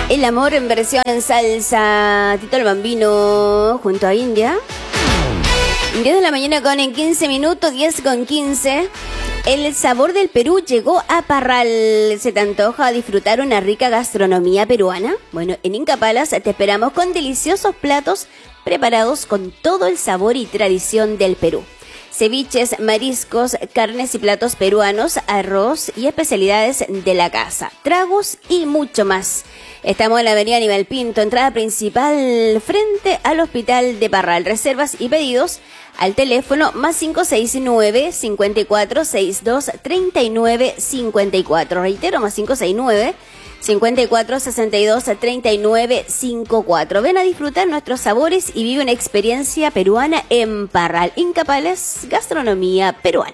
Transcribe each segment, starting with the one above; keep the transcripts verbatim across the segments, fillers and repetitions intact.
El amor en versión en salsa. Tito el Bambino junto a India. diez de la mañana con en quince minutos, diez con quince. El sabor del Perú llegó a Parral. ¿Se te antoja disfrutar una rica gastronomía peruana? Bueno, en Inca Palace te esperamos con deliciosos platos preparados con todo el sabor y tradición del Perú. Ceviches, mariscos, carnes y platos peruanos, arroz y especialidades de la casa, tragos y mucho más. Estamos en la avenida Aníbal Pinto, entrada principal frente al Hospital de Parral. Reservas y pedidos al teléfono más cinco seis nueve, cinco cuatro seis dos, tres nueve cinco cuatro. Reitero, más cinco seis nueve, cinco cuatro seis dos, tres nueve cinco cuatro. Ven a disfrutar nuestros sabores y vive una experiencia peruana en Parral. Inca Palace, gastronomía peruana.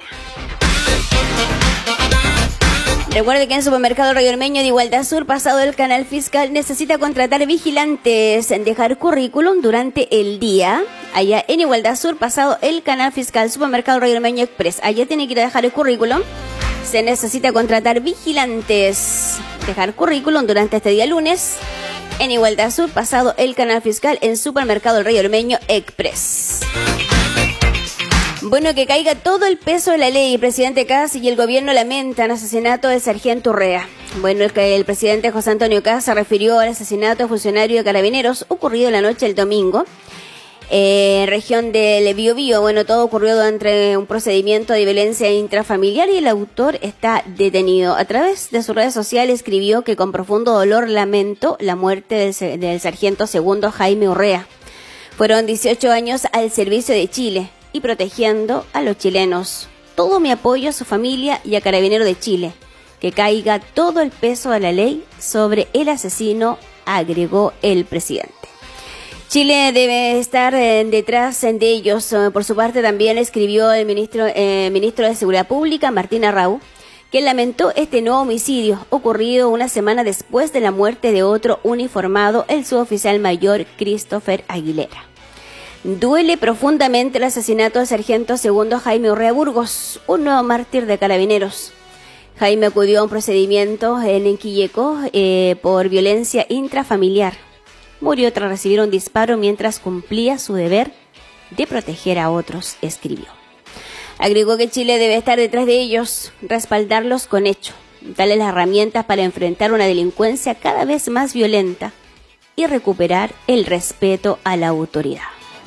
Recuerde que en Supermercado Rayo Ormeño de Igualdad Sur, pasado el canal fiscal, necesita contratar vigilantes, dejar currículum durante el día. Allá en Igualdad Sur, pasado el canal fiscal, Supermercado Rayo Ormeño Express. Allá tiene que ir a dejar el currículum. Se necesita contratar vigilantes, dejar currículum durante este día lunes. En Igualdad Sur, pasado el canal fiscal, en Supermercado Rayo Ormeño Express. Bueno, que caiga todo el peso de la ley. El presidente Kast y el gobierno lamentan asesinato del sargento Urrea. Bueno, el, el presidente José Antonio Kast se refirió al asesinato de funcionario de Carabineros ocurrido la noche del domingo. Eh, región del Biobío. Bueno, todo ocurrió durante un procedimiento de violencia intrafamiliar y el autor está detenido. A través de sus redes sociales escribió que con profundo dolor lamento la muerte del, del sargento segundo Jaime Urrea. Fueron dieciocho años al servicio de Chile y protegiendo a los chilenos. Todo mi apoyo a su familia y a Carabineros de Chile. Que caiga todo el peso de la ley sobre el asesino, agregó el presidente. Chile debe estar eh, detrás de ellos. Por su parte también escribió el ministro, eh, ministro de Seguridad Pública, Martín Arrau, que lamentó este nuevo homicidio ocurrido una semana después de la muerte de otro uniformado, el suboficial mayor Christopher Aguilera. Duele profundamente el asesinato del sargento segundo Jaime Urrea Burgos, un nuevo mártir de Carabineros. Jaime acudió a un procedimiento en Enquilleco eh, por violencia intrafamiliar. Murió tras recibir un disparo mientras cumplía su deber de proteger a otros, escribió. Agregó que Chile debe estar detrás de ellos, respaldarlos con hecho, darles las herramientas para enfrentar una delincuencia cada vez más violenta y recuperar el respeto a la autoridad.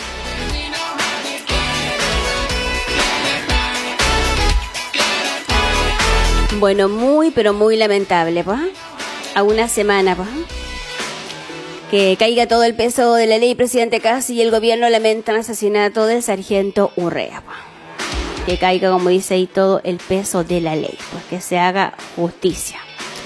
Bueno, muy pero muy lamentable, pues. A una semana, pues. Que caiga todo el peso de la ley. Presidente Kast y el gobierno lamentan el asesinato del sargento Urrea, pues. Que caiga, como dice ahí, todo el peso de la ley, pues que se haga justicia.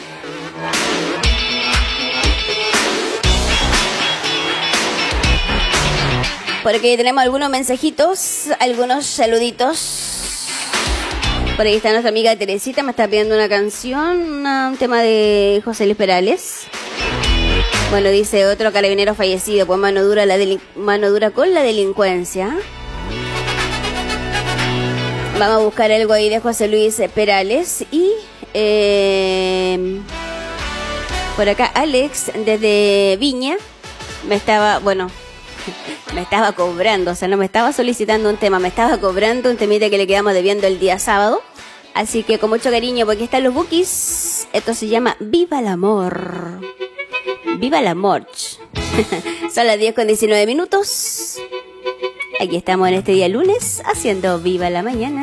Por aquí tenemos algunos mensajitos, algunos saluditos. Por ahí está nuestra amiga Teresita, me está pidiendo una canción, una, un tema de José Luis Perales. Bueno, dice otro carabinero fallecido, pues mano dura, la delin- mano dura con la delincuencia. Vamos a buscar algo ahí de José Luis Perales. Y eh, por acá Alex desde Viña me estaba, bueno... me estaba cobrando, o sea, no me estaba solicitando un tema, me estaba cobrando un temita que le quedamos debiendo el día sábado. Así que con mucho cariño, porque están los bookies. Esto se llama Viva el Amor. Viva el Amor. Son las diez con diecinueve minutos. Aquí estamos en este día lunes, haciendo Viva la Mañana.